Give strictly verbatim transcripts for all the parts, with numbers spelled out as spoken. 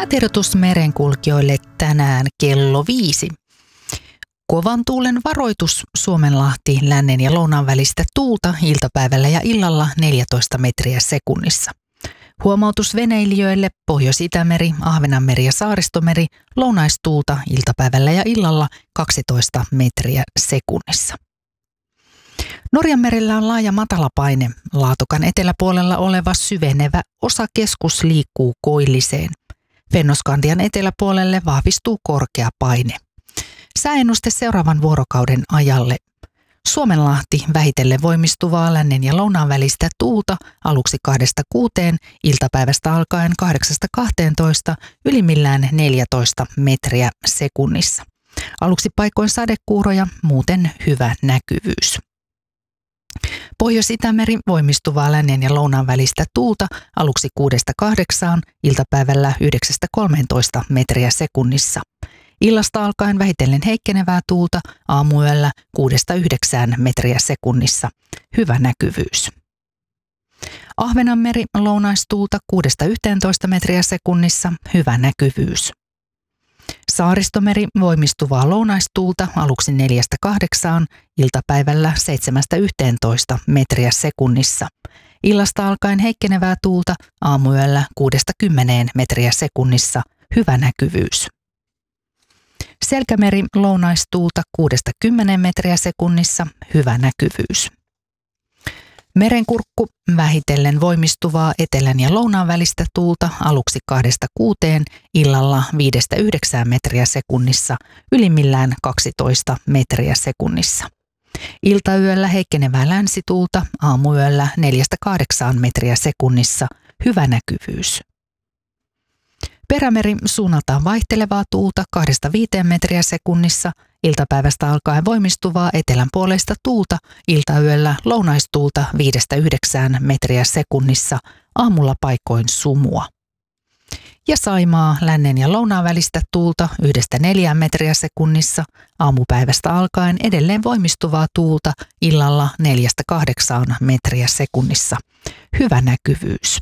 Säätiedotus merenkulkijoille tänään kello viisi. Kovan tuulen varoitus Suomenlahti lännen ja lounaan välistä tuulta iltapäivällä ja illalla neljätoista metriä sekunnissa. Huomautus veneilijöille Pohjois-Itämeri, Ahvenanmeri ja Saaristomeri lounaistuulta iltapäivällä ja illalla kaksitoista metriä sekunnissa. Norjanmerellä on laaja matalapaine. Laatokan eteläpuolella oleva syvenevä osakeskus liikkuu koilliseen. Fennoskandian eteläpuolelle vahvistuu korkea paine. Sääennuste seuraavan vuorokauden ajalle. Suomenlahti vähitellen voimistuvaa lännen ja lounaan välistä tuulta aluksi kahdesta kuuteen, iltapäivästä alkaen kahdeksasta kahteentoista, ylimmillään neljätoista metriä sekunnissa. Aluksi paikoin sadekuuroja, muuten hyvä näkyvyys. Pohjois-Itämeri voimistuvaa lännen ja lounaan välistä tuulta aluksi kuudesta kahdeksaan, iltapäivällä yhdeksästä kolmeentoista metriä sekunnissa. Illasta alkaen vähitellen heikkenevää tuulta aamuyöllä kuudesta yhdeksään metriä sekunnissa. Hyvä näkyvyys. Ahvenanmeri lounaistuulta kuudesta yhteentoista metriä sekunnissa. Hyvä näkyvyys. Saaristomeri voimistuvaa lounaistuulta aluksi neljästä kahdeksaan, iltapäivällä seitsemästä yhteentoista metriä sekunnissa. Illasta alkaen heikkenevää tuulta aamuyöllä kuudesta kymmeneen metriä sekunnissa. Hyvä näkyvyys. Selkämeri lounaistuulta kuudesta kymmeneen metriä sekunnissa. Hyvä näkyvyys. Merenkurkku vähitellen voimistuvaa etelän ja lounaan välistä tuulta aluksi kahdesta kuuteen, illalla viidestä yhdeksään metriä sekunnissa, ylimmillään kaksitoista metriä sekunnissa. Iltayöllä heikkenevää länsituulta, aamuyöllä neljästä kahdeksaan metriä sekunnissa. Hyvä näkyvyys. Perämeri suunnaltaan vaihtelevaa tuulta kahdesta viiteen metriä sekunnissa, iltapäivästä alkaen voimistuvaa etelänpuoleista tuulta, iltayöllä lounaistuulta viidestä yhdeksään metriä sekunnissa, aamulla paikoin sumua. Ja Saimaa lännen ja lounaan välistä tuulta yhdestä neljään metriä sekunnissa, aamupäivästä alkaen edelleen voimistuvaa tuulta, illalla neljästä kahdeksaan metriä sekunnissa. Hyvä näkyvyys.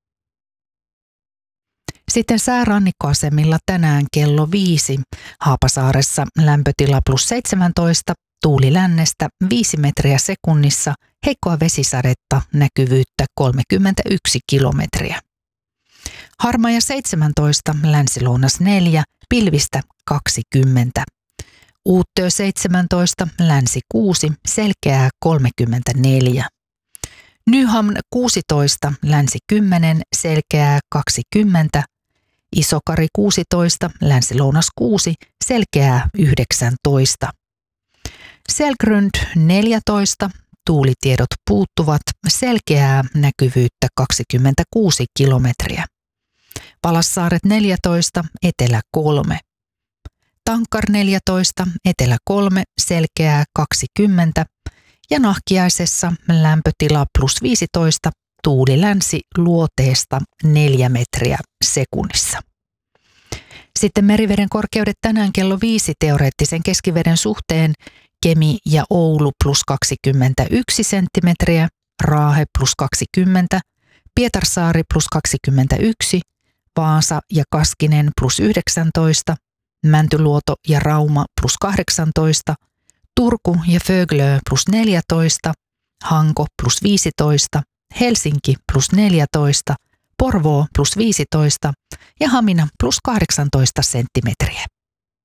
Sitten säärannikkoasemilla tänään kello viisi. Haapasaaressa lämpötila plus seitsemäntoista, tuuli lännestä viisi metriä sekunnissa, heikkoa vesisadetta, näkyvyyttä kolmekymmentäyksi kilometriä. Harmaja seitsemäntoista, länsilounas neljä, pilvistä kaksikymmentä. Uuttöö seitsemäntoista, länsi kuusi, selkeää kolmekymmentäneljä. Nyhamn kuusitoista, länsi kymmenen, selkeää kaksikymmentä. Isokari kuusitoista, länsi-lounas kuusi, selkeää yhdeksäntoista. Selgrund neljätoista, tuulitiedot puuttuvat, selkeää näkyvyyttä kaksikymmentäkuusi kilometriä. Palassaaret neljätoista, etelä kolme. Tankar neljätoista, etelä kolme, selkeää kaksikymmentä. Ja Nahkiaisessa lämpötila plus viisitoista, tuuli länsi luoteesta neljä metriä sekunnissa. Sitten meriveden korkeudet tänään kello viisi teoreettisen keskiveden suhteen. Kemi ja Oulu plus kaksikymmentäyksi senttimetriä, Raahe plus kaksikymmentä, Pietarsaari plus kaksikymmentäyksi, Vaasa ja Kaskinen plus yhdeksäntoista, Mäntyluoto ja Rauma plus kahdeksantoista, Turku ja Föglö plus neljätoista, Hanko plus viisitoista, Helsinki plus neljätoista, Porvoo plus viisitoista ja Hamina plus kahdeksantoista senttimetriä.